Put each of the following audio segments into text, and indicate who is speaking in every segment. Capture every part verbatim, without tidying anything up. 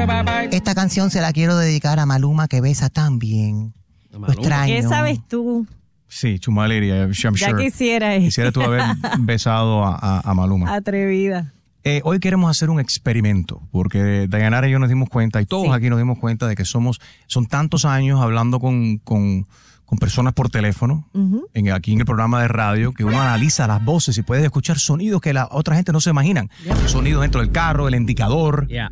Speaker 1: Esta canción se la quiero dedicar a Maluma, que besa tan bien. Lo extraño.
Speaker 2: ¿Qué sabes tú?
Speaker 3: Sí, Chumaleria, I'm sure.
Speaker 2: Ya quisiera.
Speaker 3: Quisiera tú haber besado a, a, a Maluma.
Speaker 2: Atrevida.
Speaker 3: Eh, hoy queremos hacer un experimento, porque Dayanara y yo nos dimos cuenta, y todos sí. aquí nos dimos cuenta de que somos, son tantos años hablando con, con, con personas por teléfono, uh-huh. en, aquí en el programa de radio, que uno analiza las voces y puede escuchar sonidos que la otra gente no se imaginan. Yeah. Sonidos dentro del carro, el indicador.
Speaker 4: Yeah.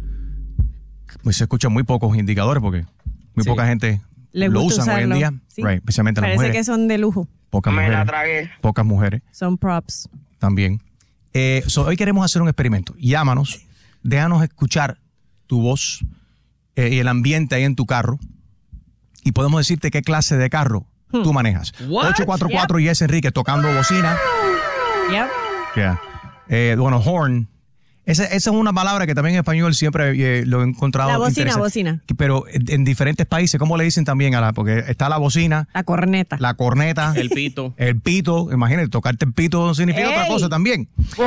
Speaker 3: Pues se escuchan muy pocos indicadores porque muy sí. poca gente
Speaker 2: Le
Speaker 3: lo usan
Speaker 2: usarlo.
Speaker 3: hoy en día,
Speaker 2: sí.
Speaker 3: right, especialmente
Speaker 2: Parece
Speaker 3: las mujeres.
Speaker 2: que son de lujo.
Speaker 3: Pocas
Speaker 5: Me
Speaker 3: mujeres.
Speaker 5: la tragué.
Speaker 3: Pocas mujeres.
Speaker 2: Son props.
Speaker 3: También. Eh, so, hoy queremos hacer un experimento. Llámanos, déjanos escuchar tu voz eh, y el ambiente ahí en tu carro y podemos decirte qué clase de carro hmm. tú manejas.
Speaker 4: What?
Speaker 3: ocho cuatro cuatro yep. Yes Enrique tocando bocina.
Speaker 2: Yep.
Speaker 3: Yeah. Eh, bueno, horn. Esa, esa es una palabra que también en español siempre eh, lo he encontrado.
Speaker 2: La bocina, bocina.
Speaker 3: Pero en, en diferentes países, ¿cómo le dicen también a la? Porque está la bocina.
Speaker 2: La corneta.
Speaker 3: La corneta.
Speaker 4: El pito.
Speaker 3: El pito. Imagínate, tocarte el pito no significa
Speaker 2: ¡Ey!
Speaker 3: otra cosa también.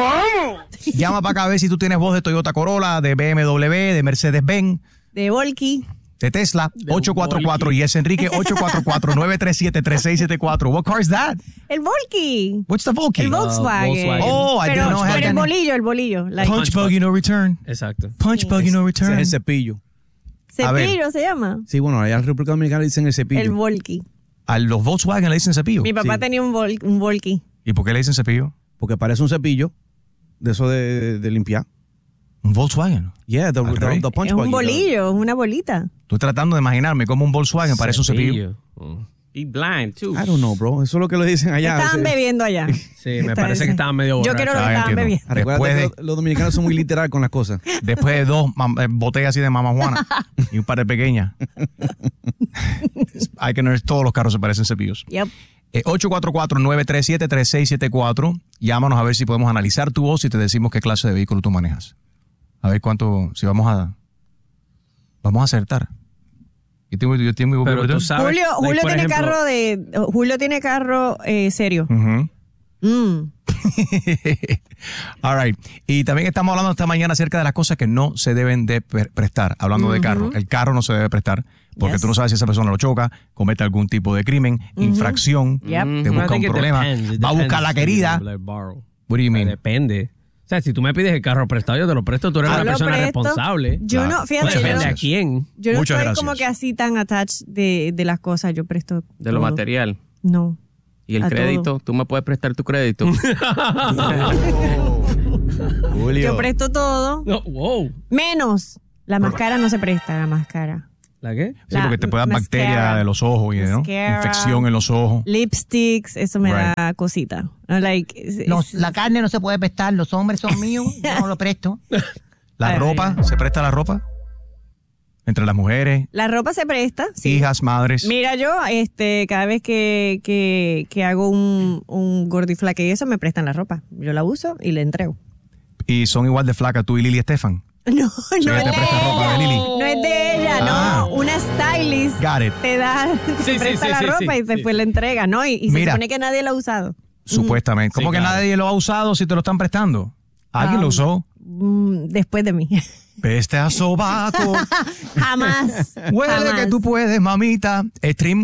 Speaker 3: Llama para acá a ver si tú tienes voz de Toyota Corolla, de B M W, de Mercedes-Benz.
Speaker 2: De Volky.
Speaker 3: De Tesla. De ocho cuatro cuatro Yes Enrique, ocho cuatro cuatro, nueve tres siete, tres seis siete cuatro. What car is that?
Speaker 2: El Volky.
Speaker 3: What's the Volky?
Speaker 2: El Volkswagen.
Speaker 4: Uh, Volkswagen.
Speaker 3: Oh, I
Speaker 2: pero,
Speaker 3: didn't know
Speaker 2: pero
Speaker 3: how
Speaker 2: el
Speaker 3: to-
Speaker 2: bolillo, el bolillo. Like,
Speaker 3: Punch buggy no return.
Speaker 4: Exacto.
Speaker 3: Punch
Speaker 2: Sí.
Speaker 3: buggy no return.
Speaker 6: Ese es el cepillo.
Speaker 3: A ver.
Speaker 2: cepillo se llama.
Speaker 6: Sí, bueno, allá en la República Dominicana dicen el cepillo.
Speaker 2: El Volky.
Speaker 3: A los Volkswagen le dicen cepillo.
Speaker 2: Mi papá
Speaker 6: Sí.
Speaker 2: tenía un, vol, un Volky.
Speaker 3: ¿Y por qué le dicen cepillo?
Speaker 6: Porque parece un cepillo de eso de, de limpiar.
Speaker 3: Un Volkswagen.
Speaker 6: Yeah, the,
Speaker 3: Al
Speaker 6: the,
Speaker 3: revés.
Speaker 6: the punch
Speaker 2: Es un
Speaker 6: buggy,
Speaker 2: bolillo, es una bolita.
Speaker 3: Estoy tratando de imaginarme cómo un Volkswagen parece un cepillo.
Speaker 4: Oh. Y blind, too.
Speaker 6: I don't know, bro. Eso es lo que lo dicen allá.
Speaker 2: Estaban
Speaker 6: Sí.
Speaker 2: bebiendo allá.
Speaker 4: Sí, me parece que estaban medio
Speaker 2: Yo
Speaker 4: borrachos.
Speaker 2: quiero lo que
Speaker 3: Ah,
Speaker 2: estaban
Speaker 3: entiendo.
Speaker 2: bebiendo.
Speaker 6: Recuerda
Speaker 3: Después
Speaker 6: que
Speaker 3: de-
Speaker 6: los, los dominicanos son muy literal con las cosas.
Speaker 3: Después de dos mam- eh, botellas así de Mama Juana y un par de pequeñas. Hay que ver, todos los carros se parecen cepillos.
Speaker 2: Yep.
Speaker 3: Eh, ocho cuatro cuatro, nueve tres siete, tres seis siete cuatro. Llámanos a ver si podemos analizar tu voz y te decimos qué clase de vehículo tú manejas. A ver cuánto, si vamos a vamos a acertar. Yo tengo, yo tengo
Speaker 4: Pero tú sabes,
Speaker 2: Julio,
Speaker 4: like,
Speaker 2: Julio
Speaker 4: por
Speaker 2: tiene
Speaker 4: ejemplo,
Speaker 2: carro de Julio tiene carro eh, serio.
Speaker 3: Ujú.
Speaker 2: Mm.
Speaker 3: All right. Y también estamos hablando esta mañana acerca de las cosas que no se deben de pre- prestar. Hablando de carro. El carro no se debe prestar porque
Speaker 2: Yes.
Speaker 3: tú no sabes si esa persona lo choca, comete algún tipo de crimen, infracción,
Speaker 2: Yep.
Speaker 3: te
Speaker 4: I
Speaker 3: busca un
Speaker 4: think it
Speaker 3: problema,
Speaker 4: depends. It
Speaker 3: va a buscar
Speaker 4: depends
Speaker 3: la
Speaker 4: if
Speaker 3: querida.
Speaker 4: you like borrow.
Speaker 3: What do you mean?
Speaker 4: Depende. O sea, si tú me pides el carro prestado, yo te lo presto. Tú eres
Speaker 2: Ah,
Speaker 4: una
Speaker 2: lo
Speaker 4: persona
Speaker 2: presto.
Speaker 4: responsable.
Speaker 2: Yo
Speaker 3: Claro.
Speaker 2: no, fíjate,
Speaker 3: Muchas
Speaker 2: yo no,
Speaker 4: Depende a
Speaker 3: gracias.
Speaker 4: quién.
Speaker 2: yo no
Speaker 3: Muchas
Speaker 2: estoy
Speaker 3: gracias.
Speaker 2: como que así tan attached de, de las cosas. Yo presto
Speaker 5: De lo
Speaker 2: todo.
Speaker 5: material.
Speaker 2: No.
Speaker 5: Y el
Speaker 2: A
Speaker 5: crédito,
Speaker 2: todo.
Speaker 5: tú me puedes prestar tu crédito.
Speaker 6: Julio.
Speaker 2: Yo presto todo.
Speaker 4: No, wow.
Speaker 2: Menos. La máscara no se presta, la máscara.
Speaker 4: ¿La qué?
Speaker 3: Sí,
Speaker 2: La
Speaker 3: porque te puede dar
Speaker 2: mascara.
Speaker 3: bacteria de los ojos y ¿no?
Speaker 2: Mascara.
Speaker 3: Infección en los ojos.
Speaker 2: Lipsticks, eso me
Speaker 3: Right.
Speaker 2: da cosita. Like, es-
Speaker 1: Los-
Speaker 2: es-
Speaker 1: la carne no se puede prestar, los hombres son míos, yo no lo presto.
Speaker 3: La
Speaker 2: Ay,
Speaker 3: ropa,
Speaker 2: ay.
Speaker 3: ¿se presta la ropa? Entre las mujeres,
Speaker 2: la ropa se presta. Sí.
Speaker 3: hijas, madres.
Speaker 2: Mira, yo, este, cada vez que, que, que hago un, un gordiflaque y eso, me prestan la ropa. Yo la uso y le entrego.
Speaker 3: Y son igual de flacas tú y Lili Estefan.
Speaker 2: No, no
Speaker 3: Sí,
Speaker 2: es
Speaker 3: te
Speaker 2: de
Speaker 3: presta ropa de
Speaker 2: ella.
Speaker 3: Lili.
Speaker 2: No es de ella,
Speaker 3: Ah.
Speaker 2: no. Una stylist
Speaker 3: Got it.
Speaker 2: te da, te
Speaker 4: Sí, sí,
Speaker 2: presta
Speaker 4: sí,
Speaker 2: la
Speaker 4: sí,
Speaker 2: ropa
Speaker 4: sí,
Speaker 2: y después
Speaker 4: sí.
Speaker 2: la entrega, ¿no? Y, y se
Speaker 3: Mira.
Speaker 2: supone que nadie la ha usado.
Speaker 3: Supuestamente. ¿Cómo
Speaker 4: Sí,
Speaker 3: que
Speaker 4: claro.
Speaker 3: nadie lo ha usado si te lo están prestando? ¿Alguien
Speaker 2: Ah.
Speaker 3: lo usó?
Speaker 2: Mm, después de mí.
Speaker 3: Peste a sobaco.
Speaker 2: Jamás.
Speaker 3: Huele
Speaker 2: Jamás.
Speaker 3: que tú puedes, mamita. Stream